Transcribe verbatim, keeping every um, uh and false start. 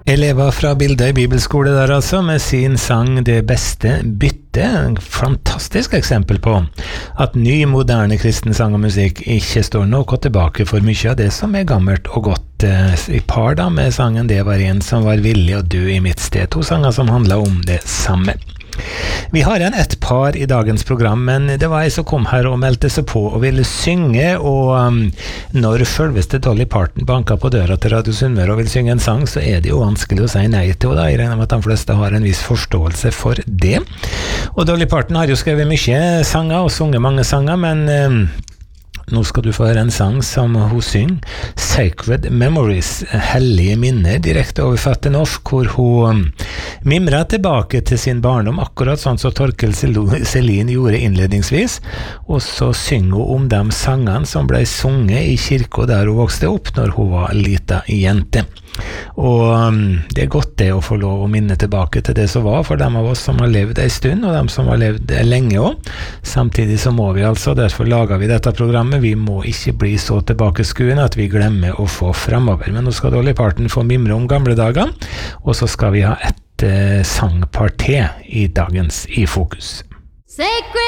Elever fra Bildøy Bibelskole der altså, med sin sang Det beste bytte. En fantastisk eksempel på at ny, moderne kristen sang og musikk ikke står noe tilbake for mye av det som er gammelt og godt. I par da med sangen Det var en som var villig å dø i mitt sted. To sanger som handler om det samme. Vi har en et par i dagens program, men det var jeg som kom her og meldte seg på og ville synge, og um, når selveste Dolly Parton banker på døra til Radio Sunnmøre og vil synge en sang, så er det jo vanskelig å si nei til, og da jeg regner med at de fleste har en viss forståelse for det. Og Dolly Parton har jo skrevet mye sanger og sunget mange sanger, men um, nå skal du få høre en sang som hun synger, Sacred Memories, hellige minner, direkte oversatt til norsk, hvor hun mimrer tilbake til sin barndom, akkurat sånn som Torkel Selin gjorde innledningsvis, og så synger hun om de sangene som ble sunget i kirka der hun vokste opp når hun var lita jente. Og um, det er godt det å få lov å minne tilbake til det som var for dem av oss som har levd en stund, og dem som har levd lenge også. Samtidig så må vi altså, derfor lager vi dette programmet, vi må ikke bli så tilbakeskuende at vi glemmer å få fremover. Men nå skal Dolly Parton få mimre om gamle dager, og så skal vi ha et uh, sangparti i dagens I Fokus. Sacred